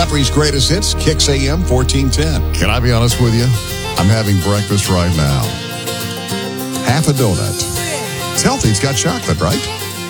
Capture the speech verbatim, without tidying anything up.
Country's greatest hits, Kicks A M fourteen ten. Can I be honest with you? I'm having breakfast right now. Half a donut. It's healthy. It's got chocolate, right?